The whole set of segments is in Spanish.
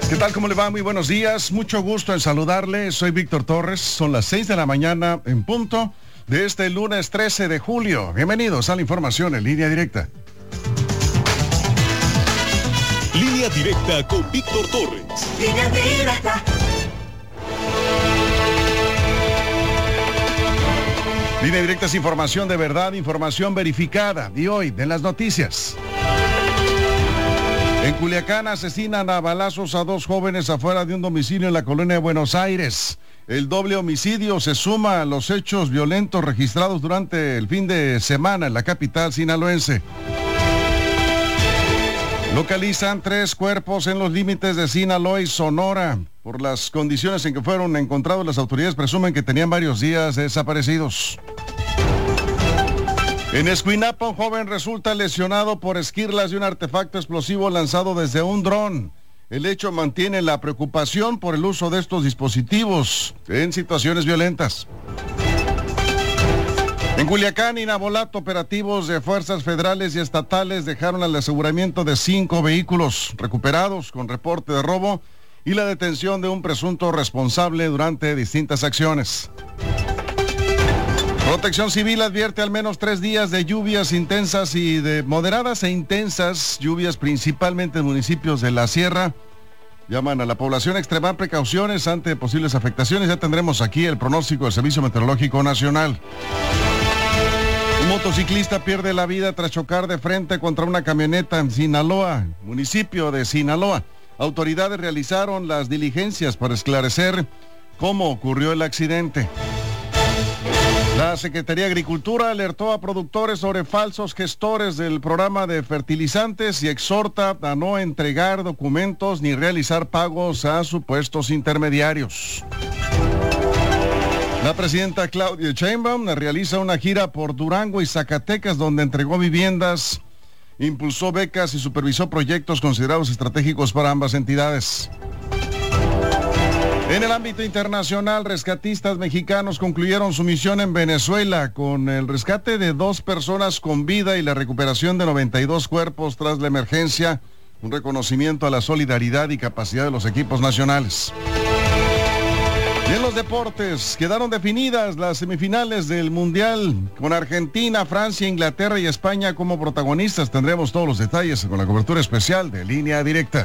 ¿Qué tal? ¿Cómo le va? Muy buenos días. Mucho gusto en saludarle. Soy Víctor Torres. Son las 6 de la mañana en punto de este lunes 13 de julio. Bienvenidos a la información en Línea Directa. Línea Directa con Víctor Torres. Línea Directa. Línea Directa es información de verdad, información verificada. Y hoy, de las noticias. En Culiacán asesinan a balazos a 2 jóvenes afuera de un domicilio en la colonia de Buenos Aires. El doble homicidio se suma a los hechos violentos registrados durante el fin de semana en la capital sinaloense. Localizan 3 cuerpos en los límites de Sinaloa y Sonora. Por las condiciones en que fueron encontrados, las autoridades presumen que tenían varios días desaparecidos. En Escuinapa, un joven resulta lesionado por esquirlas de un artefacto explosivo lanzado desde un dron. El hecho mantiene la preocupación por el uso de estos dispositivos en situaciones violentas. En Culiacán y Navolato, operativos de fuerzas federales y estatales dejaron al aseguramiento de 5 vehículos recuperados con reporte de robo y la detención de un presunto responsable durante distintas acciones. Protección Civil advierte al menos 3 días de lluvias intensas y de moderadas e intensas lluvias, principalmente en municipios de la sierra. Llaman a la población a extremar precauciones ante posibles afectaciones. Ya tendremos aquí el pronóstico del Servicio Meteorológico Nacional. Un motociclista pierde la vida tras chocar de frente contra una camioneta en Sinaloa, municipio de Sinaloa. Autoridades realizaron las diligencias para esclarecer cómo ocurrió el accidente. La Secretaría de Agricultura alertó a productores sobre falsos gestores del programa de fertilizantes y exhorta a no entregar documentos ni realizar pagos a supuestos intermediarios. La presidenta Claudia Sheinbaum realiza una gira por Durango y Zacatecas, donde entregó viviendas, impulsó becas y supervisó proyectos considerados estratégicos para ambas entidades. En el ámbito internacional, rescatistas mexicanos concluyeron su misión en Venezuela con el rescate de 2 personas con vida y la recuperación de 92 cuerpos tras la emergencia, un reconocimiento a la solidaridad y capacidad de los equipos nacionales. Y en los deportes, quedaron definidas las semifinales del Mundial con Argentina, Francia, Inglaterra y España como protagonistas. Tendremos todos los detalles con la cobertura especial de Línea Directa.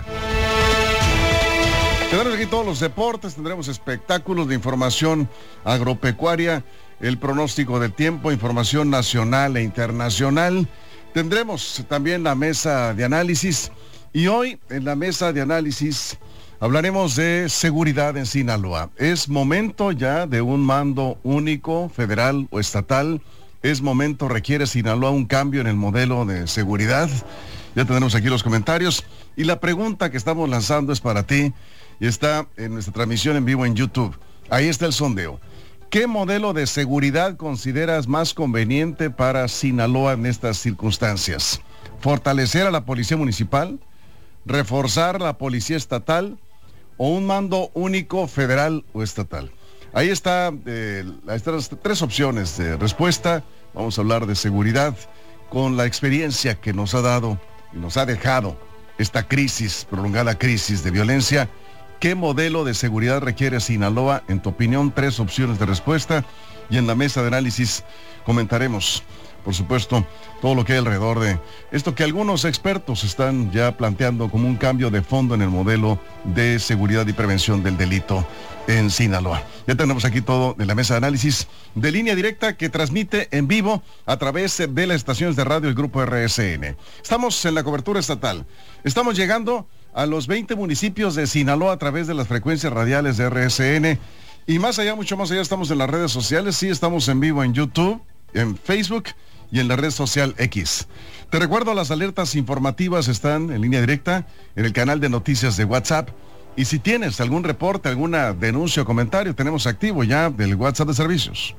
Tendremos aquí todos los deportes, tendremos espectáculos de información agropecuaria, el pronóstico del tiempo, información nacional e internacional. Tendremos también la mesa de análisis y hoy en la mesa de análisis hablaremos de seguridad en Sinaloa. Es momento ya de un mando único, federal o estatal. Es momento, requiere Sinaloa un cambio en el modelo de seguridad. Ya tendremos aquí los comentarios y la pregunta que estamos lanzando es para ti. Y está en nuestra transmisión en vivo en YouTube. Ahí está el sondeo. ¿Qué modelo de seguridad consideras más conveniente para Sinaloa en estas circunstancias? ¿Fortalecer a la policía municipal? ¿Reforzar la policía estatal? ¿O un mando único federal o estatal? Ahí están las 3 opciones de respuesta. Vamos a hablar de seguridad con la experiencia que nos ha dado y nos ha dejado esta crisis, prolongada crisis de violencia. ¿Qué modelo de seguridad requiere Sinaloa? En tu opinión, 3 opciones de respuesta. Y en la mesa de análisis comentaremos, por supuesto, todo lo que hay alrededor de esto que algunos expertos están ya planteando como un cambio de fondo en el modelo de seguridad y prevención del delito en Sinaloa. Ya tenemos aquí todo de la mesa de análisis de Línea Directa que transmite en vivo a través de las estaciones de radio del Grupo RSN. Estamos en la cobertura estatal. Estamos llegando a los 20 municipios de Sinaloa a través de las frecuencias radiales de RSN. Y más allá, mucho más allá, estamos en las redes sociales. Sí, estamos en vivo en YouTube, en Facebook y en la red social X. Te recuerdo, las alertas informativas están en Línea Directa, en el canal de noticias de WhatsApp. Y si tienes algún reporte, alguna denuncia o comentario, tenemos activo ya del WhatsApp de servicios.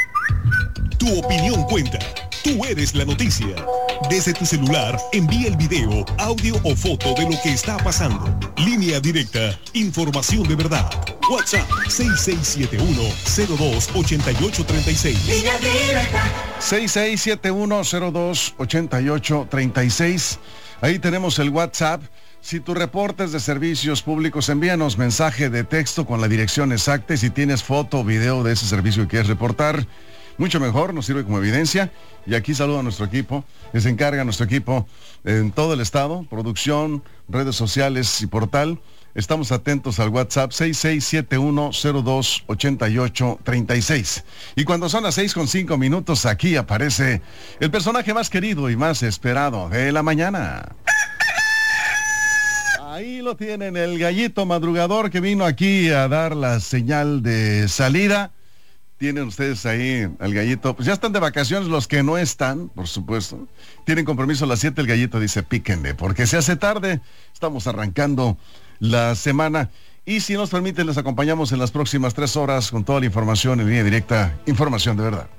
Tu opinión cuenta. Tú eres la noticia. Desde tu celular, envía el video, audio o foto de lo que está pasando. Línea Directa, información de verdad. WhatsApp 6671-028836. Línea Directa. 6671-028836. Ahí tenemos el WhatsApp. Si tu reporte es de servicios públicos, envíanos mensaje de texto con la dirección exacta, y si tienes foto o video de ese servicio que quieres reportar, mucho mejor, nos sirve como evidencia. Y aquí saludo a nuestro equipo, que se encarga nuestro equipo en todo el estado, producción, redes sociales y portal. Estamos atentos al WhatsApp 6671028836. Y cuando son las 6:05, aquí aparece el personaje más querido y más esperado de la mañana. Ahí lo tienen, el gallito madrugador que vino aquí a dar la señal de salida. Tienen ustedes ahí al gallito, pues ya están de vacaciones los que no están, por supuesto. Tienen compromiso a las 7, el gallito dice píquenle, porque se hace tarde, estamos arrancando la semana. Y si nos permiten, les acompañamos en las próximas 3 horas con toda la información en línea directa, información de verdad.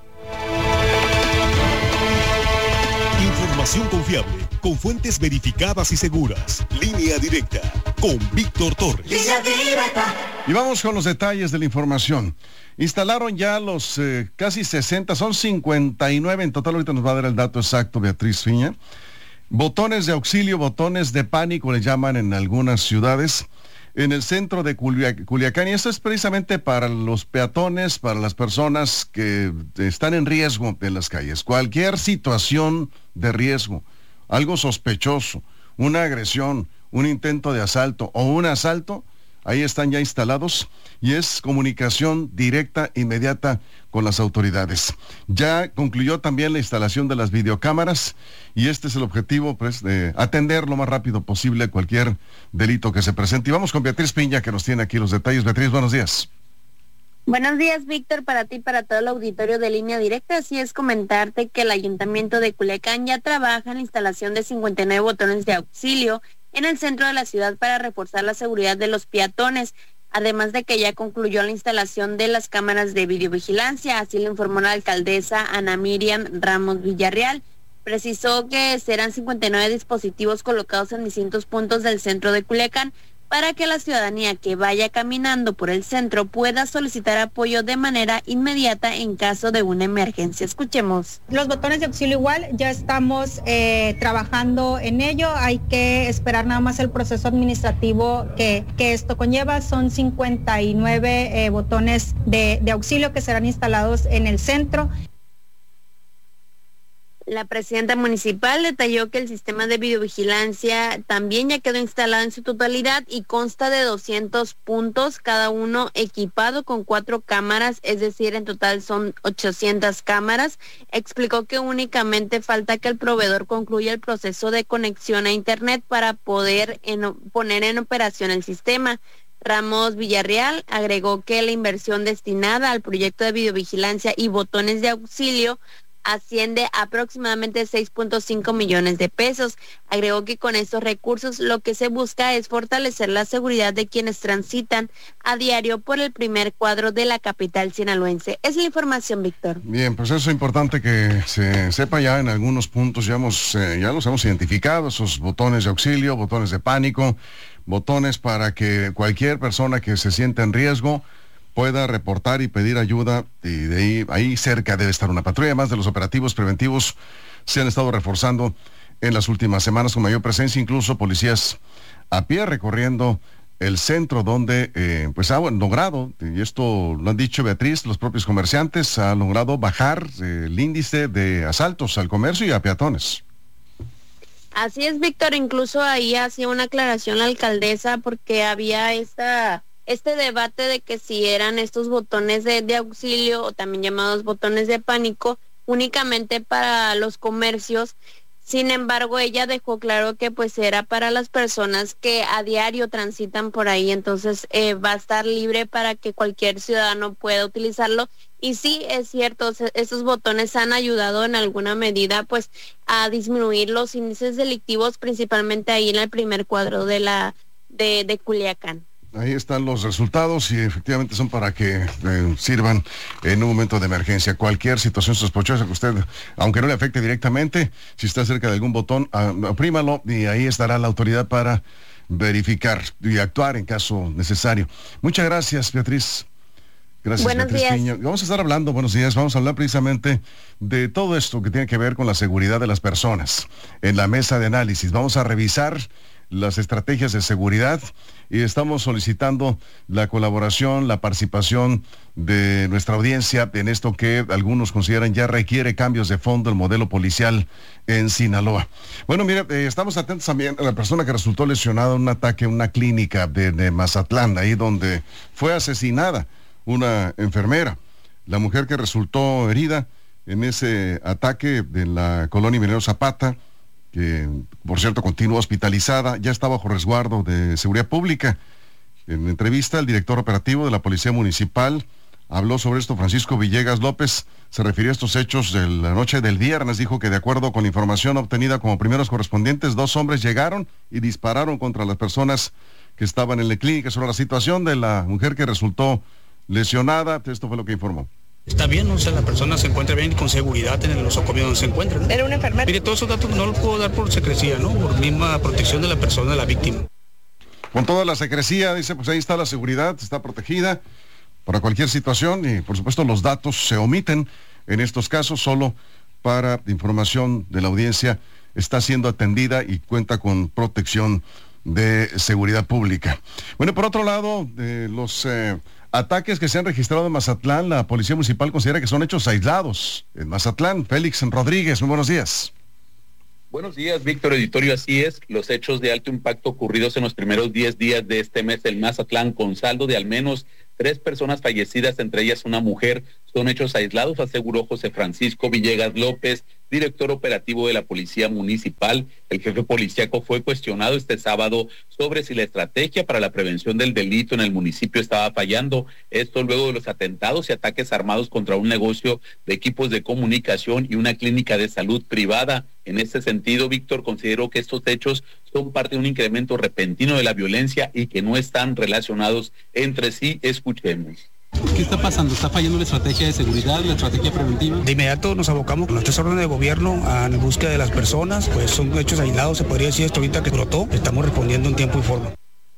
Información confiable, con fuentes verificadas y seguras. Línea directa, con Víctor Torres. Línea directa. Y vamos con los detalles de la información. Instalaron ya los casi 60, son 59 en total, ahorita nos va a dar el dato exacto Beatriz Piña. Botones de auxilio, botones de pánico le llaman en algunas ciudades, en el centro de Culiacán, y esto es precisamente para los peatones, para las personas que están en riesgo en las calles. Cualquier situación de riesgo, algo sospechoso, una agresión, un intento de asalto o un asalto, ahí están ya instalados y es comunicación directa, inmediata con las autoridades. Ya concluyó también la instalación de las videocámaras y este es el objetivo, pues, de atender lo más rápido posible cualquier delito que se presente. Y vamos con Beatriz Piña, que nos tiene aquí los detalles. Beatriz, buenos días. Buenos días, Víctor, para ti y para todo el auditorio de Línea Directa. Así es, comentarte que el Ayuntamiento de Culiacán ya trabaja en la instalación de 59 botones de auxilio en el centro de la ciudad para reforzar la seguridad de los peatones, además de que ya concluyó la instalación de las cámaras de videovigilancia, así lo informó la alcaldesa Ana Miriam Ramos Villarreal. Precisó que serán 59 dispositivos colocados en distintos puntos del centro de Culiacán para que la ciudadanía que vaya caminando por el centro pueda solicitar apoyo de manera inmediata en caso de una emergencia. Escuchemos. Los botones de auxilio igual, ya estamos trabajando en ello, hay que esperar nada más el proceso administrativo que esto conlleva. Son 59 botones de auxilio que serán instalados en el centro. La presidenta municipal detalló que el sistema de videovigilancia también ya quedó instalado en su totalidad y consta de 200 puntos, cada uno equipado con 4 cámaras, es decir, en total son 800 cámaras. Explicó que únicamente falta que el proveedor concluya el proceso de conexión a internet para poder poner en operación el sistema. Ramos Villarreal agregó que la inversión destinada al proyecto de videovigilancia y botones de auxilio asciende a aproximadamente 6.5 millones de pesos. Agregó que con estos recursos lo que se busca es fortalecer la seguridad de quienes transitan a diario por el primer cuadro de la capital sinaloense. Es la información, Víctor. Bien, pues eso es importante que se sepa ya en algunos puntos, ya los hemos identificado, esos botones de auxilio, botones de pánico, botones para que cualquier persona que se sienta en riesgo pueda reportar y pedir ayuda, y de ahí cerca debe estar una patrulla. Además de los operativos preventivos, se han estado reforzando en las últimas semanas con mayor presencia, incluso policías a pie recorriendo el centro donde pues ha logrado, y esto lo han dicho Beatriz, los propios comerciantes, ha logrado bajar el índice de asaltos al comercio y a peatones. Así es, Víctor, incluso ahí hacía una aclaración la alcaldesa porque había este debate de que si eran estos botones de auxilio o también llamados botones de pánico únicamente para los comercios. Sin embargo, ella dejó claro que pues era para las personas que a diario transitan por ahí, entonces va a estar libre para que cualquier ciudadano pueda utilizarlo. Y sí, es cierto, estos botones han ayudado en alguna medida pues a disminuir los índices delictivos, principalmente ahí en el primer cuadro de Culiacán. Ahí están los resultados y efectivamente son para que sirvan en un momento de emergencia. Cualquier situación sospechosa que usted, aunque no le afecte directamente, si está cerca de algún botón, oprímalo y ahí estará la autoridad para verificar y actuar en caso necesario. Muchas gracias, Beatriz. Gracias, buenos Beatriz días. Piña. Vamos a estar hablando, buenos días, vamos a hablar precisamente de todo esto que tiene que ver con la seguridad de las personas en la mesa de análisis. Vamos a revisar las estrategias de seguridad y estamos solicitando la colaboración, la participación de nuestra audiencia en esto que algunos consideran ya requiere cambios de fondo el modelo policial en Sinaloa. Bueno, mire, estamos atentos también a la persona que resultó lesionada en un ataque en una clínica de Mazatlán, ahí donde fue asesinada una enfermera. La mujer que resultó herida en ese ataque de la colonia Emiliano Zapata, que por cierto continúa hospitalizada, ya está bajo resguardo de seguridad pública. En entrevista, el director operativo de la Policía Municipal habló sobre esto. Francisco Villegas López se refirió a estos hechos de la noche del viernes. Dijo que de acuerdo con información obtenida como primeros correspondientes, 2 hombres llegaron y dispararon contra las personas que estaban en la clínica. Sobre la situación de la mujer que resultó lesionada, esto fue lo que informó. Está bien, o sea, la persona se encuentra bien y con seguridad en el nosocomio donde se encuentra, ¿no? ¿Era una enfermera? Mire, todos esos datos no los puedo dar por secrecía, ¿no? Por misma protección de la persona, de la víctima. Con toda la secrecía, dice, pues ahí está la seguridad, está protegida para cualquier situación y por supuesto los datos se omiten en estos casos solo para información de la audiencia. Está siendo atendida y cuenta con protección de seguridad pública. Bueno, por otro lado, los ataques que se han registrado en Mazatlán, la Policía Municipal considera que son hechos aislados. En Mazatlán, Félix Rodríguez, muy buenos días. Buenos días, Víctor, editorio, así es. Los hechos de alto impacto ocurridos en los primeros 10 días de este mes en Mazatlán, con saldo de al menos 3 personas fallecidas, entre ellas una mujer, son hechos aislados, aseguró José Francisco Villegas López, director operativo de la Policía Municipal. El jefe policíaco fue cuestionado este sábado sobre si la estrategia para la prevención del delito en el municipio estaba fallando. Esto luego de los atentados y ataques armados contra un negocio de equipos de comunicación y una clínica de salud privada. En este sentido, Víctor, consideró que estos hechos son parte de un incremento repentino de la violencia y que no están relacionados entre sí. Escuchemos. ¿Qué está pasando? ¿Está fallando la estrategia de seguridad, la estrategia preventiva? De inmediato nos abocamos con los 3 órdenes de gobierno en búsqueda de las personas, pues son hechos aislados, se podría decir esto ahorita que brotó, estamos respondiendo en tiempo y forma.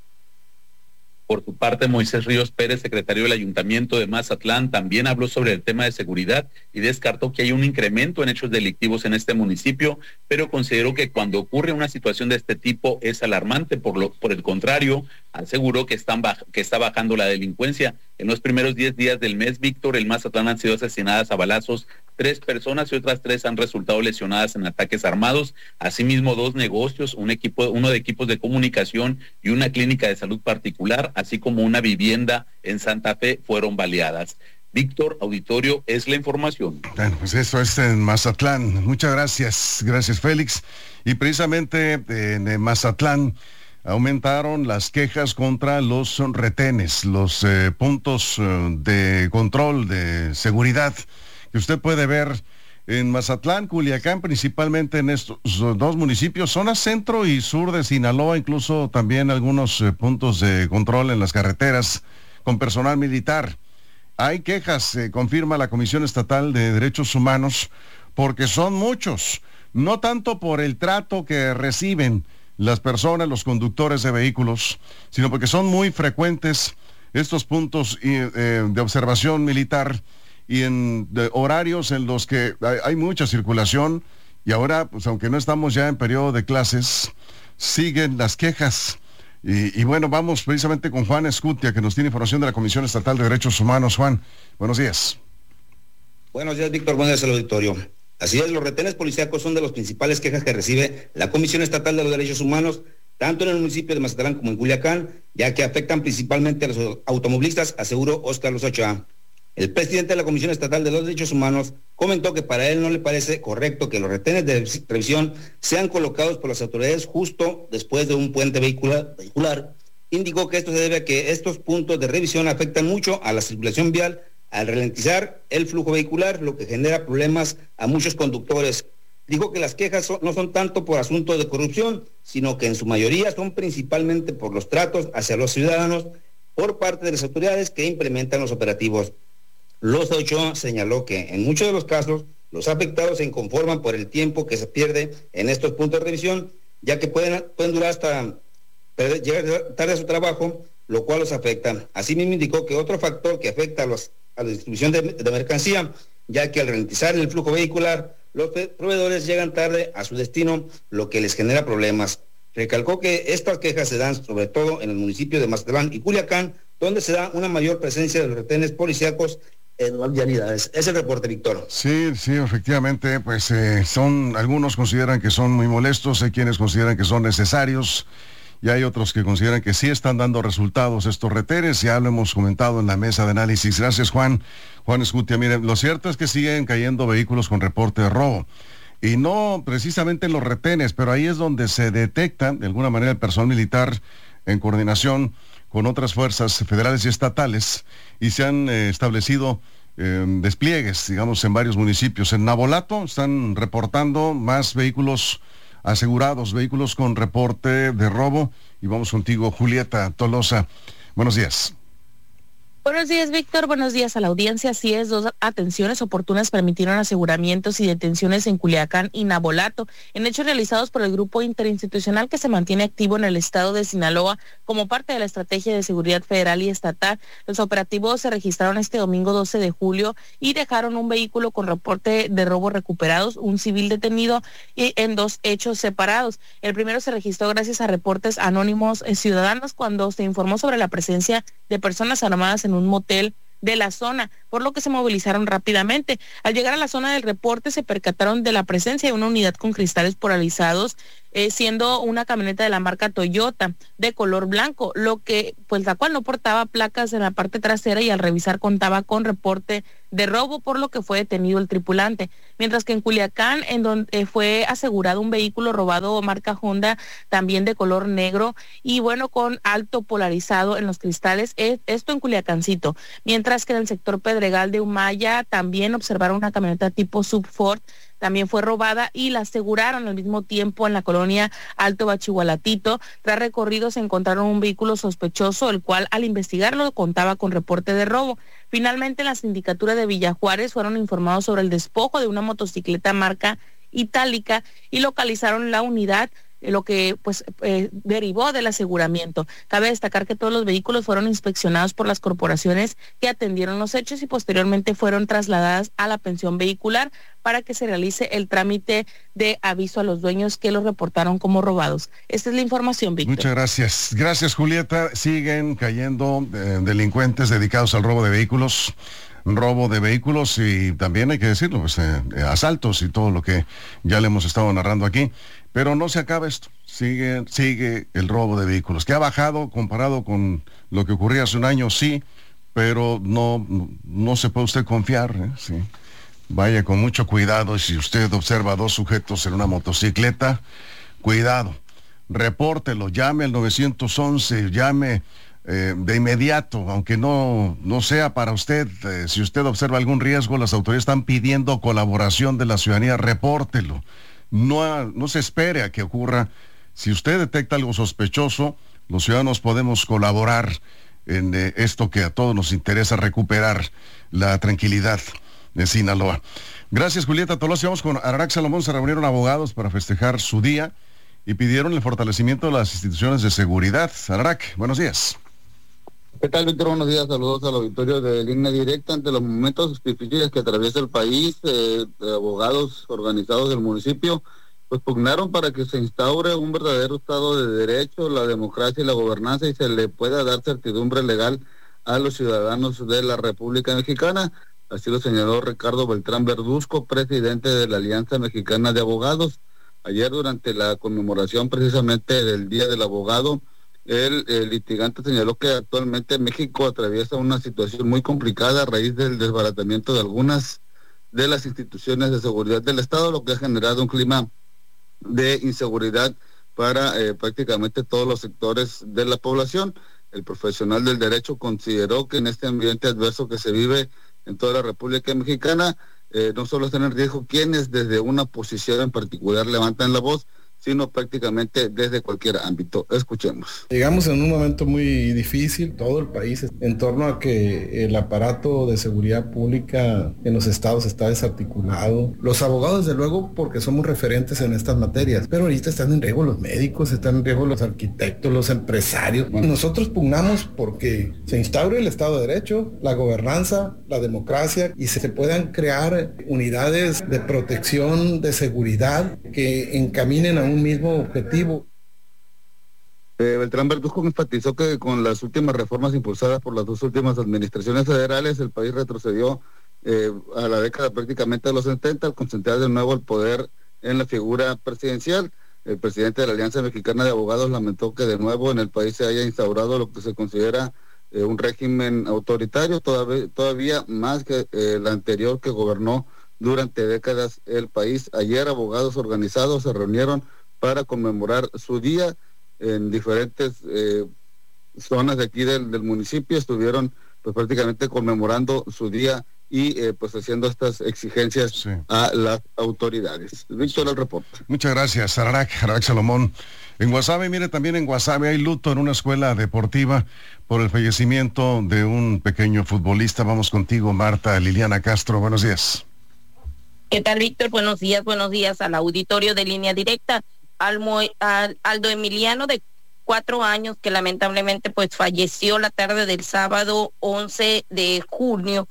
Por su parte, Moisés Ríos Pérez, secretario del Ayuntamiento de Mazatlán, también habló sobre el tema de seguridad y descartó que hay un incremento en hechos delictivos en este municipio, pero consideró que cuando ocurre una situación de este tipo es alarmante. Por el contrario, aseguró que está bajando la delincuencia. En los primeros 10 días del mes, Víctor, en Mazatlán han sido asesinadas a balazos 3 personas y otras 3 han resultado lesionadas en ataques armados. Asimismo, 2 negocios, uno de equipos de comunicación y una clínica de salud particular, así como una vivienda en Santa Fe, fueron baleadas. Víctor, auditorio, es la información. Bueno, pues eso es en Mazatlán. Muchas gracias. Gracias, Félix. Y precisamente en Mazatlán aumentaron las quejas contra los retenes, los puntos de control de seguridad que usted puede ver en Mazatlán, Culiacán, principalmente en estos 2 municipios, zona centro y sur de Sinaloa, incluso también algunos puntos de control en las carreteras con personal militar. Hay quejas, confirma la Comisión Estatal de Derechos Humanos, porque son muchos, no tanto por el trato que reciben las personas, los conductores de vehículos, sino porque son muy frecuentes estos puntos de observación militar y en horarios en los que hay mucha circulación y ahora, pues aunque no estamos ya en periodo de clases, siguen las quejas. Y bueno, vamos precisamente con Juan Escutia, que nos tiene información de la Comisión Estatal de Derechos Humanos. Juan, buenos días. Buenos días, Víctor, buenos días al auditorio. Así es, los retenes policíacos son de las principales quejas que recibe la Comisión Estatal de los Derechos Humanos, tanto en el municipio de Mazatlán como en Culiacán, ya que afectan principalmente a los automovilistas, aseguró Óscar Lozocha. El presidente de la Comisión Estatal de los Derechos Humanos comentó que para él no le parece correcto que los retenes de revisión sean colocados por las autoridades justo después de un puente vehicular. Indicó que esto se debe a que estos puntos de revisión afectan mucho a la circulación vial al ralentizar el flujo vehicular, lo que genera problemas a muchos conductores. Dijo que las quejas no son tanto por asuntos de corrupción, sino que en su mayoría son principalmente por los tratos hacia los ciudadanos por parte de las autoridades que implementan los operativos. Loza Ochoa señaló que en muchos de los casos los afectados se inconforman por el tiempo que se pierde en estos puntos de revisión, ya que pueden durar hasta llegar tarde a su trabajo, lo cual los afecta. Asimismo indicó que otro factor que afecta a la distribución de mercancía, ya que al ralentizar el flujo vehicular, los proveedores llegan tarde a su destino, lo que les genera problemas. Recalcó que estas quejas se dan sobre todo en el municipio de Mazatlán y Culiacán, donde se da una mayor presencia de los retenes policíacos en las vialidades. Es el reporte, Víctor. Sí, efectivamente, pues algunos consideran que son muy molestos, hay quienes consideran que son necesarios, y hay otros que consideran que sí están dando resultados estos retenes. Ya lo hemos comentado en la mesa de análisis. Gracias, Juan Escutia. Miren, lo cierto es que siguen cayendo vehículos con reporte de robo. Y no precisamente en los retenes, pero ahí es donde se detecta, de alguna manera, el personal militar en coordinación con otras fuerzas federales y estatales, y se han establecido despliegues, digamos, en varios municipios. En Navolato están reportando más vehículos asegurados, vehículos con reporte de robo. Y vamos contigo, Julieta Tolosa. Buenos días. Buenos días, Víctor. Buenos días a la audiencia. Así es, 2 atenciones oportunas permitieron aseguramientos y detenciones en Culiacán y Navolato, en hechos realizados por el grupo interinstitucional que se mantiene activo en el estado de Sinaloa como parte de la estrategia de seguridad federal y estatal. Los operativos se registraron este domingo 12 de julio y dejaron un vehículo con reporte de robo recuperados, un civil detenido y en 2 hechos separados. El primero se registró gracias a reportes anónimos ciudadanos cuando se informó sobre la presencia de personas armadas en un motel de la zona, por lo que se movilizaron rápidamente. Al llegar a la zona del reporte se percataron de la presencia de una unidad con cristales polarizados, siendo una camioneta de la marca Toyota de color blanco, la cual no portaba placas en la parte trasera, y al revisar contaba con reporte de robo, por lo que fue detenido el tripulante. Mientras que en Culiacán, en donde fue asegurado un vehículo robado marca Honda, también de color negro y con alto polarizado en los cristales, esto en Culiacancito. Mientras que en el sector Pedregal de Humaya también observaron una camioneta tipo Sub Ford, también fue robada y la aseguraron al mismo tiempo en la colonia Alto Bachihualatito. Tras recorridos encontraron un vehículo sospechoso, el cual al investigarlo contaba con reporte de robo. Finalmente, en la sindicatura de Villajuárez fueron informados sobre el despojo de una motocicleta marca Itálica y localizaron la unidad, lo que derivó del aseguramiento. Cabe destacar que todos los vehículos fueron inspeccionados por las corporaciones que atendieron los hechos y posteriormente fueron trasladadas a la pensión vehicular para que se realice el trámite de aviso a los dueños que los reportaron como robados. Esta es la información, Víctor. Muchas gracias. Gracias, Julieta. Siguen cayendo delincuentes dedicados al robo de vehículos y también hay que decirlo, asaltos y todo lo que ya le hemos estado narrando aquí. Pero no se acaba esto, sigue el robo de vehículos, que ha bajado comparado con lo que ocurría hace un año, sí, pero no se puede usted confiar, sí. Vaya con mucho cuidado, y si usted observa 2 sujetos en una motocicleta, cuidado, repórtelo, llame al 911, llame de inmediato, aunque no sea para usted. Si usted observa algún riesgo, las autoridades están pidiendo colaboración de la ciudadanía, repórtelo. No se espere a que ocurra. Si usted detecta algo sospechoso, los ciudadanos podemos colaborar en esto que a todos nos interesa, recuperar la tranquilidad de Sinaloa. Gracias, Julieta Tolosa. Vamos con Ararac Salomón. Se reunieron abogados para festejar su día y pidieron el fortalecimiento de las instituciones de seguridad. Ararac, buenos días. ¿Qué tal, Víctor? Buenos días, saludos al auditorio de Línea Directa. Ante los momentos difíciles que atraviesa el país, abogados organizados del municipio pues pugnaron para que se instaure un verdadero Estado de Derecho, la democracia y la gobernanza, y se le pueda dar certidumbre legal a los ciudadanos de la República Mexicana. Así lo señaló Ricardo Beltrán Verduzco, presidente de la Alianza Mexicana de Abogados. Ayer, durante la conmemoración precisamente del Día del Abogado, el litigante señaló que actualmente México atraviesa una situación muy complicada a raíz del desbaratamiento de algunas de las instituciones de seguridad del Estado, lo que ha generado un clima de inseguridad para prácticamente todos los sectores de la población. El profesional del derecho consideró que en este ambiente adverso que se vive en toda la República Mexicana, no solo están en riesgo quienes desde una posición en particular levantan la voz, sino prácticamente desde cualquier ámbito. Escuchemos. Llegamos en un momento muy difícil, todo el país, en torno a que el aparato de seguridad pública en los estados está desarticulado. Los abogados, desde luego, porque somos referentes en estas materias, pero ahorita están en riesgo los médicos, están en riesgo los arquitectos, los empresarios. Nosotros pugnamos porque se instaure el Estado de Derecho, la gobernanza, la democracia, y se puedan crear unidades de protección, de seguridad, que encaminen a un mismo objetivo. Beltrán Verduzco enfatizó que con las últimas reformas impulsadas por las dos últimas administraciones federales, el país retrocedió a la década prácticamente de los 70 al concentrar de nuevo el poder en la figura presidencial. El presidente de la Alianza Mexicana de Abogados lamentó que de nuevo en el país se haya instaurado lo que se considera un régimen autoritario, todavía más que el anterior que gobernó durante décadas el país. Ayer abogados organizados se reunieron para conmemorar su día en diferentes zonas de aquí del municipio. Estuvieron pues prácticamente conmemorando su día y pues haciendo estas exigencias a las autoridades. Víctor, el reporte. Muchas gracias, Ararak Salomón. En Guasave, mire, también en Guasave hay luto en una escuela deportiva por el fallecimiento de un pequeño futbolista. Vamos contigo, Marta Liliana Castro. Buenos días. ¿Qué tal, Víctor? Buenos días al auditorio de Línea Directa. Aldo Emiliano, de 4 años, que lamentablemente pues falleció la tarde del sábado 11 de julio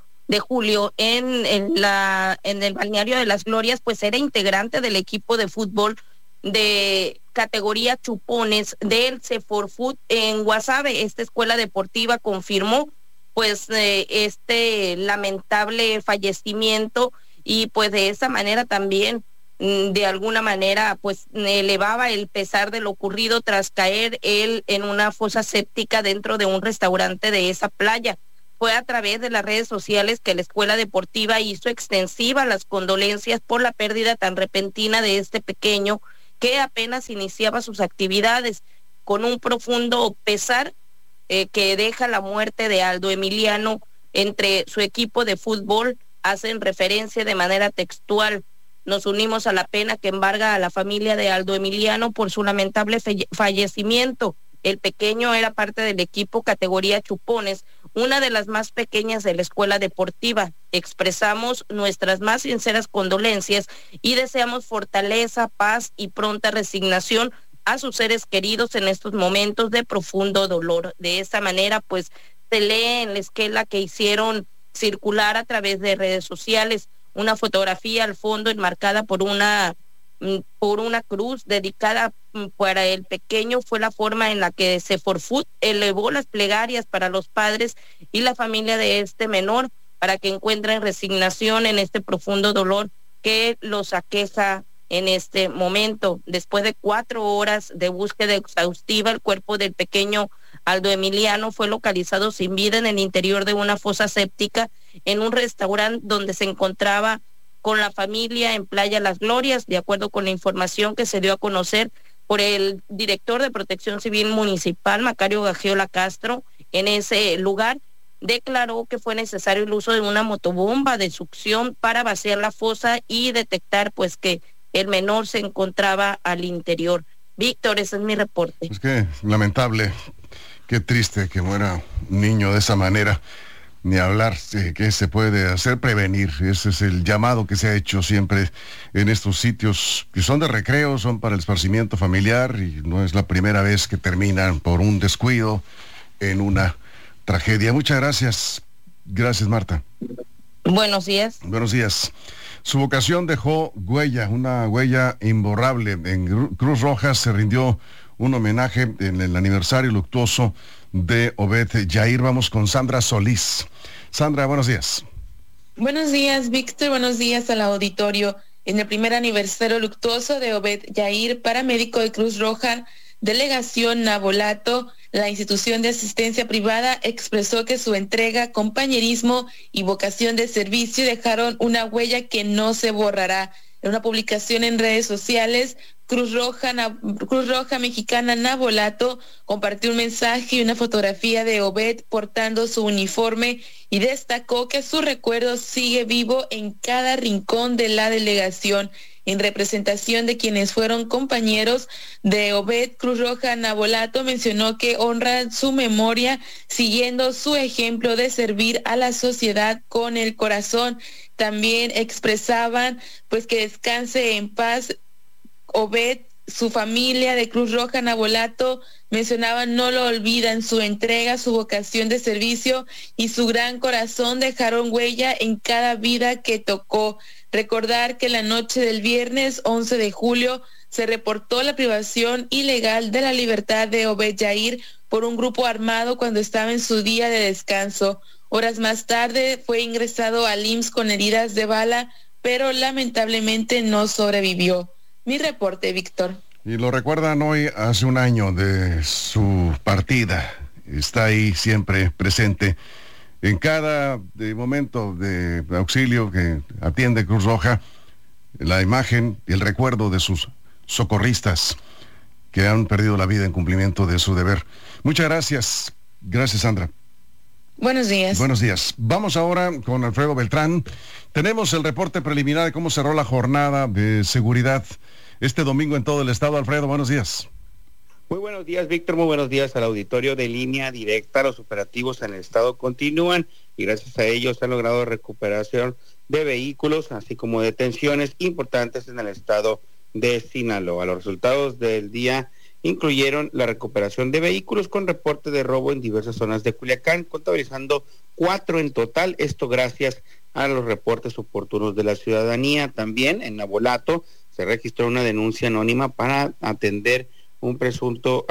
en el balneario de Las Glorias, pues era integrante del equipo de fútbol de categoría Chupones del Ceforfut en Guasave. Esta escuela deportiva confirmó pues este lamentable fallecimiento y pues de esa manera también de alguna manera pues elevaba el pesar de lo ocurrido tras caer él en una fosa séptica dentro de un restaurante de esa playa. Fue a través de las redes sociales que la escuela deportiva hizo extensiva las condolencias por la pérdida tan repentina de este pequeño que apenas iniciaba sus actividades, con un profundo pesar que deja la muerte de Aldo Emiliano. Entre su equipo de fútbol hacen referencia de manera textual: nos unimos a la pena que embarga a la familia de Aldo Emiliano por su lamentable fallecimiento. El pequeño era parte del equipo categoría Chupones, una de las más pequeñas de la escuela deportiva. Expresamos nuestras más sinceras condolencias y deseamos fortaleza, paz y pronta resignación a sus seres queridos en estos momentos de profundo dolor. De esa manera, pues, se lee en la esquela que hicieron circular a través de redes sociales una fotografía al fondo enmarcada por una cruz dedicada para el pequeño. Fue la forma en la que Ceforfut elevó las plegarias para los padres y la familia de este menor para que encuentren resignación en este profundo dolor que los aqueja en este momento. Después de 4 horas de búsqueda exhaustiva, el cuerpo del pequeño Aldo Emiliano fue localizado sin vida en el interior de una fosa séptica en un restaurante donde se encontraba con la familia en Playa Las Glorias. De acuerdo con la información que se dio a conocer por el director de Protección Civil Municipal, Macario Gagiola Castro, en ese lugar, declaró que fue necesario el uso de una motobomba de succión para vaciar la fosa y detectar pues que el menor se encontraba al interior. Víctor, ese es mi reporte. Es que lamentable, qué triste que muera un niño de esa manera. Ni hablar de qué se puede hacer, prevenir. Ese es el llamado que se ha hecho siempre en estos sitios que son de recreo, son para el esparcimiento familiar, y no es la primera vez que terminan por un descuido en una tragedia. Muchas gracias. Gracias, Marta. Buenos días. Buenos días. Su vocación dejó huella, una huella imborrable. En Cruz Roja se rindió un homenaje en el aniversario luctuoso de Obed Yair. Vamos con Sandra Solís. Sandra, buenos días. Buenos días, Víctor. Buenos días al auditorio. En el primer aniversario luctuoso de Obed Yair, paramédico de Cruz Roja, Delegación Nabolato, la institución de asistencia privada expresó que su entrega, compañerismo y vocación de servicio dejaron una huella que no se borrará. En una publicación en redes sociales, Cruz Roja Mexicana Nabolato compartió un mensaje y una fotografía de Obed portando su uniforme y destacó que su recuerdo sigue vivo en cada rincón de la delegación. En representación de quienes fueron compañeros de Obed, Cruz Roja Nabolato mencionó que honran su memoria siguiendo su ejemplo de servir a la sociedad con el corazón. También expresaban pues que descanse en paz Obed. Su familia de Cruz Roja Nabolato mencionaban no lo olvidan, su entrega, su vocación de servicio y su gran corazón dejaron huella en cada vida que tocó. Recordar que la noche del viernes 11 de julio se reportó la privación ilegal de la libertad de Obed Yair por un grupo armado cuando estaba en su día de descanso. Horas más tarde fue ingresado al IMSS con heridas de bala, pero lamentablemente no sobrevivió. Mi reporte, Víctor. Y lo recuerdan hoy, hace un año de su partida. Está ahí siempre presente en cada momento de auxilio que atiende Cruz Roja, la imagen y el recuerdo de sus socorristas que han perdido la vida en cumplimiento de su deber. Muchas gracias. Gracias, Sandra. Buenos días. Buenos días. Vamos ahora con Alfredo Beltrán. Tenemos el reporte preliminar de cómo cerró la jornada de seguridad este domingo en todo el estado. Alfredo, buenos días. Muy buenos días, Víctor. Muy buenos días al auditorio de Línea Directa. Los operativos en el estado continúan y gracias a ellos se han logrado recuperación de vehículos, así como detenciones importantes en el estado de Sinaloa. Los resultados del día incluyeron la recuperación de vehículos con reporte de robo en diversas zonas de Culiacán, contabilizando 4 en total, esto gracias a los reportes oportunos de la ciudadanía. También en Nabolato se registró una denuncia anónima para detener a un presunto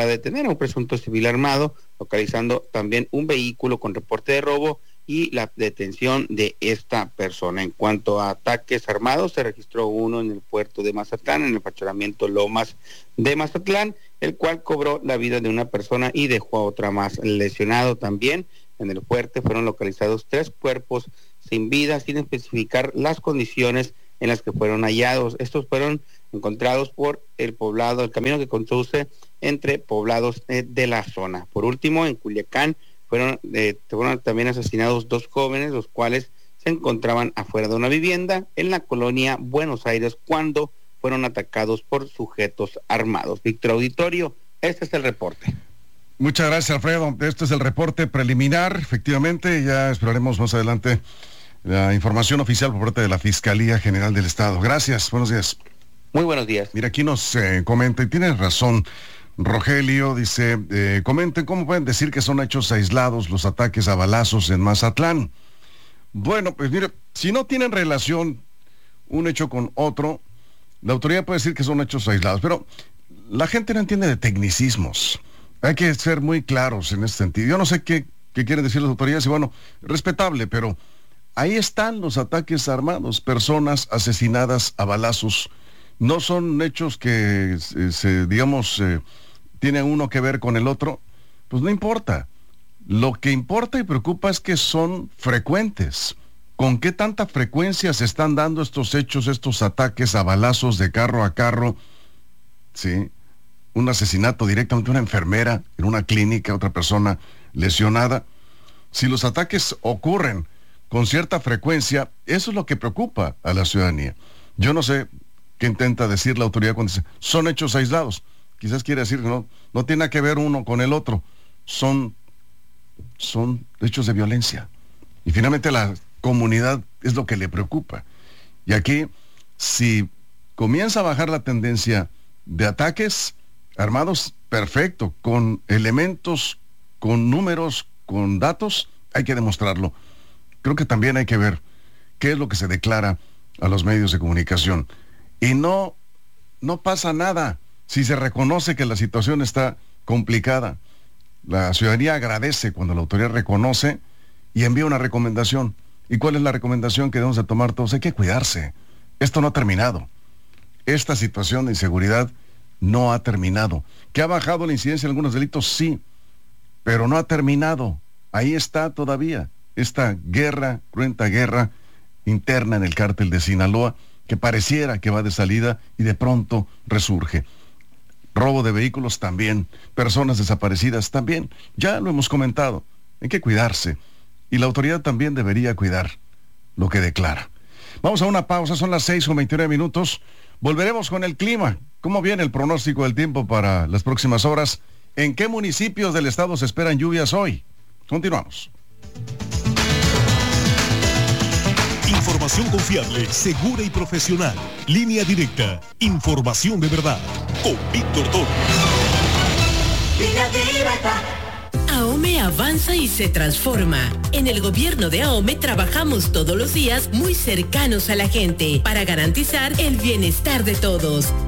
civil armado, localizando también un vehículo con reporte de robo y la detención de esta persona. En cuanto a ataques armados, se registró uno en el puerto de Mazatlán, en el fraccionamiento Lomas de Mazatlán, el cual cobró la vida de una persona y dejó a otra más lesionado. También en el fuerte fueron localizados 3 cuerpos sin vida, sin especificar las condiciones en las que fueron hallados. Estos fueron encontrados por el camino que conduce entre poblados de la zona. Por último, en Culiacán fueron también asesinados 2 jóvenes, los cuales se encontraban afuera de una vivienda en la colonia Buenos Aires cuando fueron atacados por sujetos armados. Víctor Auditorio, este es el reporte. Muchas gracias, Alfredo. Este es el reporte preliminar. Efectivamente, ya esperaremos más adelante la información oficial por parte de la Fiscalía General del Estado. Gracias, buenos días. Muy buenos días. Mira, aquí nos comenta, y tienes razón, Rogelio, dice, comenten cómo pueden decir que son hechos aislados los ataques a balazos en Mazatlán. Bueno, pues mire, si no tienen relación un hecho con otro, la autoridad puede decir que son hechos aislados, pero la gente no entiende de tecnicismos. Hay que ser muy claros en ese sentido. Yo no sé qué quieren decir las autoridades, y bueno, respetable, pero ahí están los ataques armados, personas asesinadas a balazos. No son hechos que, tiene uno que ver con el otro, pues no importa. Lo que importa y preocupa es que son frecuentes. ¿Con qué tanta frecuencia se están dando estos hechos, estos ataques a balazos de carro a carro? Sí, un asesinato directamente de una enfermera en una clínica, otra persona lesionada. Si los ataques ocurren con cierta frecuencia, eso es lo que preocupa a la ciudadanía. Yo no sé qué intenta decir la autoridad cuando dice, son hechos aislados. Quizás quiere decir que no tiene que ver uno con el otro. Son hechos de violencia. Y finalmente la comunidad es lo que le preocupa. Y aquí, si comienza a bajar la tendencia de ataques armados, perfecto, con elementos, con números, con datos, hay que demostrarlo. Creo que también hay que ver qué es lo que se declara a los medios de comunicación. Y no pasa nada si se reconoce que la situación está complicada. La ciudadanía agradece cuando la autoridad reconoce y envía una recomendación. ¿Y cuál es la recomendación que debemos de tomar todos? Hay que cuidarse. Esto no ha terminado. Esta situación de inseguridad no ha terminado. ¿Que ha bajado la incidencia de algunos delitos? Sí, pero no ha terminado. Ahí está todavía esta guerra, cruenta guerra interna en el cártel de Sinaloa, que pareciera que va de salida y de pronto resurge. Robo de vehículos también, personas desaparecidas también, ya lo hemos comentado, hay que cuidarse y la autoridad también debería cuidar lo que declara. Vamos a una pausa, son las 6:29, volveremos con el clima. ¿Cómo viene el pronóstico del tiempo para las próximas horas? ¿En qué municipios del estado se esperan lluvias hoy? Continuamos. Información confiable, segura y profesional. Línea Directa. Información de verdad. Con Víctor Toro. Línea Directa. AOME avanza y se transforma. En el gobierno de AOME trabajamos todos los días muy cercanos a la gente para garantizar el bienestar de todos.